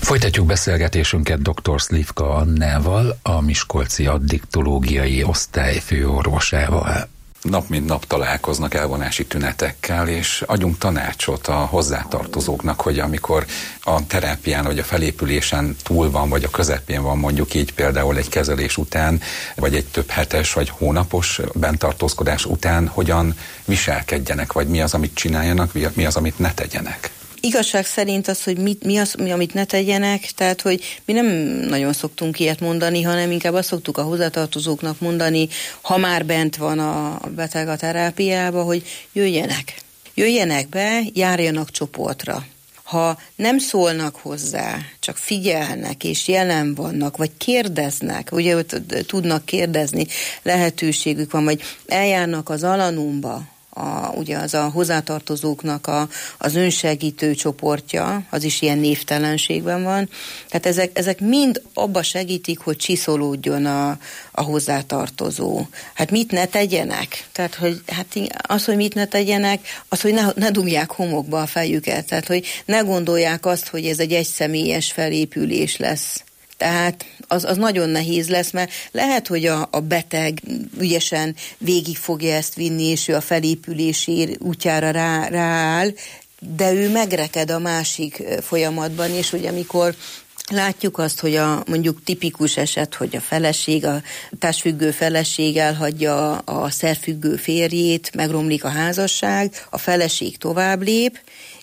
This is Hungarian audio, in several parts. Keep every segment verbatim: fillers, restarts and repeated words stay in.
Folytatjuk beszélgetésünket dr. Szlivka Annával, a miskolci addiktológiai osztály főorvosával. Nap mint nap találkoznak elvonási tünetekkel, és adjunk tanácsot a hozzátartozóknak, hogy amikor a terápián vagy a felépülésen túl van, vagy a közepén van, mondjuk így például egy kezelés után, vagy egy több hetes vagy hónapos bentartózkodás után, hogyan viselkedjenek, vagy mi az, amit csináljanak, mi az, amit ne tegyenek. Igazság szerint az, hogy mit, mi az, mi, amit ne tegyenek, tehát, hogy mi nem nagyon szoktunk ilyet mondani, hanem inkább azt szoktuk a hozzátartozóknak mondani, ha már bent van a beteg a terápiába, hogy jöjjenek. Jöjjenek be, járjanak csoportra. Ha nem szólnak hozzá, csak figyelnek és jelen vannak, vagy kérdeznek, ugye tudnak kérdezni, lehetőségük van, vagy eljárnak az Alanumba, A, ugye az a hozzátartozóknak a, az önsegítő csoportja, az is ilyen névtelenségben van. Tehát ezek, ezek mind abba segítik, hogy csiszolódjon a, a hozzátartozó. Hát mit ne tegyenek? Tehát, hogy hát az, hogy mit ne tegyenek, az, hogy ne, ne dugják homokba a fejüket. Tehát, hogy ne gondolják azt, hogy ez egy egyszemélyes felépülés lesz. Tehát az, az nagyon nehéz lesz, mert lehet, hogy a, a beteg ügyesen végig fogja ezt vinni, és ő a felépülésé útjára rá, rááll, de ő megreked a másik folyamatban, és hogy amikor látjuk azt, hogy a mondjuk tipikus eset, hogy a feleség, a társfüggő feleség elhagyja a szerfüggő férjét, megromlik a házasság, a feleség tovább lép,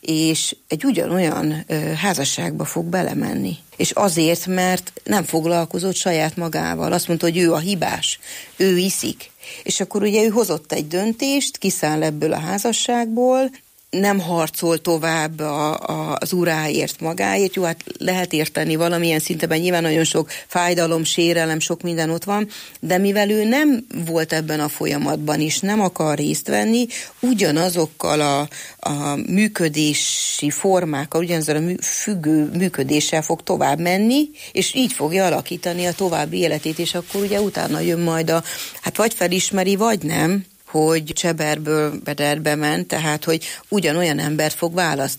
és egy ugyanolyan ö, házasságba fog belemenni. És azért, mert nem foglalkozott saját magával. Azt mondta, hogy ő a hibás, ő iszik. És akkor ugye ő hozott egy döntést, kiszáll ebből a házasságból, nem harcol tovább a, a, az uráért magáért. Jó, hát lehet érteni valamilyen szinteben, nyilván nagyon sok fájdalom, sérelem, sok minden ott van, de mivel ő nem volt ebben a folyamatban is, nem akar részt venni, ugyanazokkal a, a működési formákkal, ugyanazzal a mű, függő működéssel fog tovább menni, és így fogja alakítani a további életét, és akkor ugye utána jön majd a, hát vagy felismeri, vagy nem, hogy cseberből bederbe ment, tehát hogy ugyanolyan embert fog választani.